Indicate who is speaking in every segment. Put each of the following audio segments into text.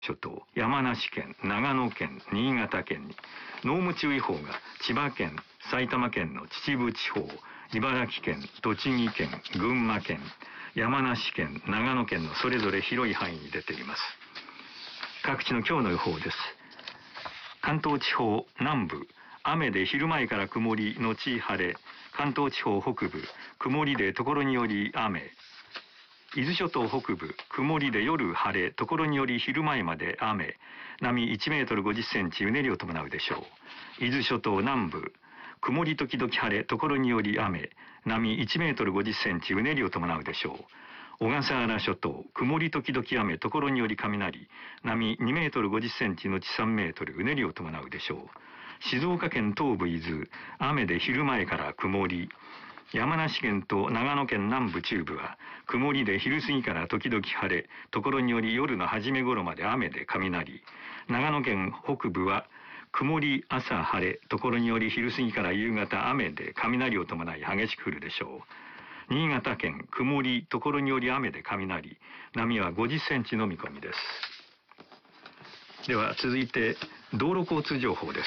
Speaker 1: 諸島、山梨県、長野県、新潟県に、濃霧注意報が千葉県、埼玉県の秩父地方、茨城県、栃木県、群馬県、山梨県、長野県のそれぞれ広い範囲に出ています。各地の今日の予報です。関東地方南部、雨で昼前から曇りのち晴れ。関東地方北部、曇りで所により雨。伊豆諸島北部、曇りで夜晴れ、所により昼前まで雨。波1メートル50センチ、うねりを伴うでしょう。伊豆諸島南部、曇り時々晴れ、所により雨。波1メートル50センチ、うねりを伴うでしょう。小笠原諸島、曇り時々雨、所により雷。波2メートル50センチのち3メートル、うねりを伴うでしょう。静岡県東部伊豆、雨で昼前から曇り。山梨県と長野県南部中部は曇りで昼過ぎから時々晴れ、所により夜の初め頃まで雨で雷。長野県北部は曇り朝晴れ、所により昼過ぎから夕方雨で雷を伴い激しく降るでしょう。新潟県曇り、所により雨で雷。波は50センチの見込みです。では続いて道路交通情報です。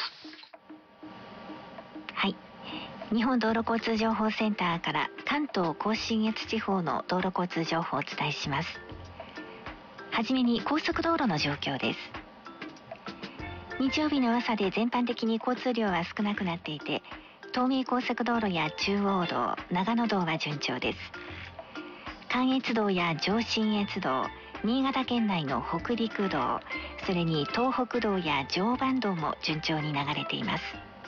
Speaker 2: はい、日本道路交通情報センターから関東甲信越地方の道路交通情報をお伝えします。はじめに高速道路の状況です。日曜日の朝で全般的に交通量は少なくなっていて、東名高速道路や中央道、長野道は順調です。関越道や上信越道、新潟県内の北陸道、それに東北道や常磐道も順調に流れています。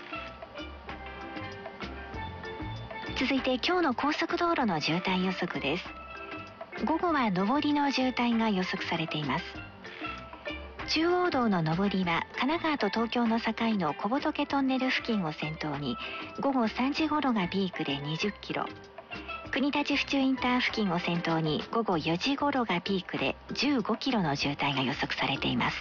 Speaker 2: 続いて今日の高速道路の渋滞予測です。午後は上りの渋滞が予測されています。中央道の上りは神奈川と東京の境の小仏トンネル付近を先頭に午後3時頃がピークで20キロ、国立府中インター付近を先頭に午後4時頃がピークで15キロの渋滞が予測されています。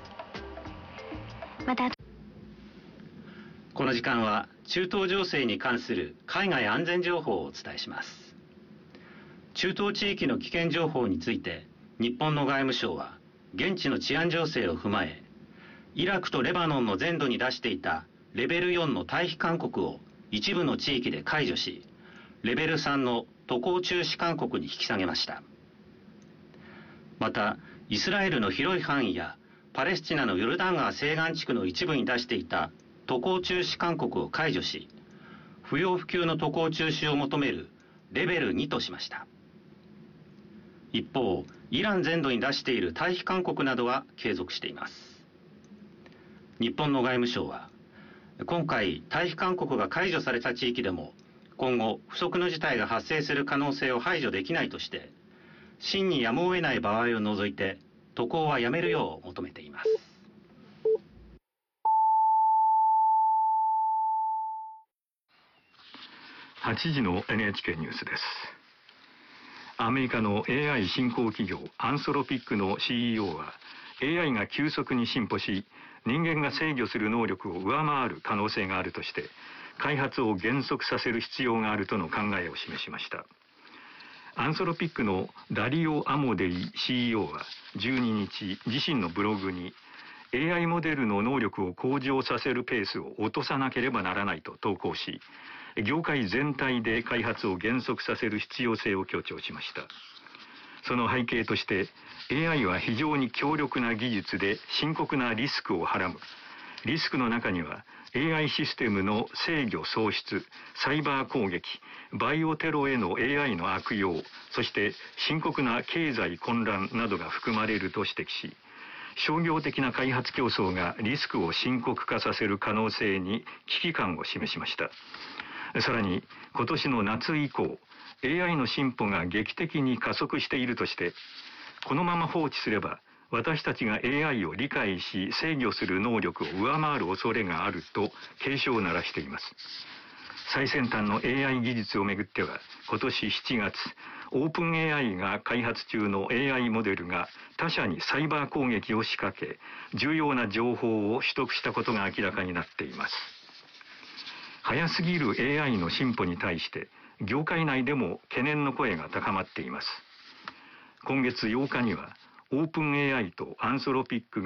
Speaker 2: また
Speaker 3: この時間は中東情勢に関する海外安全情報をお伝えします。中東地域の危険情報について日本の外務省は現地の治安情勢を踏まえ、イラクとレバノンの全土に出していたレベル4の退避勧告を一部の地域で解除し、レベル3の渡航中止勧告に引き下げました。また、イスラエルの広い範囲やパレスチナのヨルダン川西岸地区の一部に出していた渡航中止勧告を解除し、不要不急の渡航中止を求めるレベル2としました。一方、イラン全土に出している退避勧告などは継続しています。日本の外務省は、今回退避勧告が解除された地域でも今後不測の事態が発生する可能性を排除できないとして、真にやむを得ない場合を除いて渡航はやめるよう求めています。
Speaker 1: 8時の NHK ニュースです。アメリカの AI 新興企業アンソロピックの CEO は AI が急速に進歩し人間が制御する能力を上回る可能性があるとして開発を減速させる必要があるとの考えを示しました。アンソロピックのダリオ・アモデイ CEO は12日自身のブログに AI モデルの能力を向上させるペースを落とさなければならないと投稿し、業界全体で開発を減速させる必要性を強調しました。その背景として AI は非常に強力な技術で深刻なリスクをはらむ。リスクの中には AI システムの制御喪失、サイバー攻撃、バイオテロへの AI の悪用、そして深刻な経済混乱などが含まれると指摘し、商業的な開発競争がリスクを深刻化させる可能性に危機感を示しました。さらに今年の夏以降、AI の進歩が劇的に加速しているとして、このまま放置すれば私たちが AI を理解し制御する能力を上回る恐れがあると警鐘を鳴らしています。最先端の AI 技術をめぐっては今年7月、オープン AI が開発中の AI モデルが他社にサイバー攻撃を仕掛け、重要な情報を取得したことが明らかになっています。早すぎる AI の進歩に対して業界内でも懸念の声が高まっています。今月8日にはオープン AI とアンソロピック